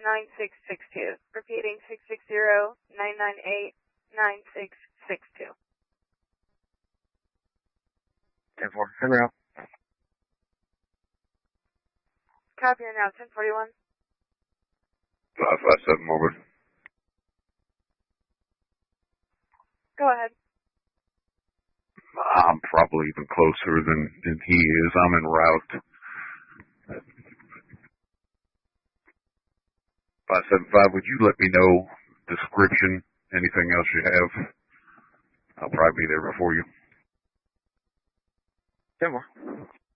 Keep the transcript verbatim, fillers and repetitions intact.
nine six six two. Repeating, six six zero, nine nine eight, nine six six two. ten four, send her out. Copy her now, ten forty-one. five five seven over. Go ahead. I'm probably even closer than, than he is. I'm en route. five seven five, would you let me know description, anything else you have? I'll probably be there before you. ten four.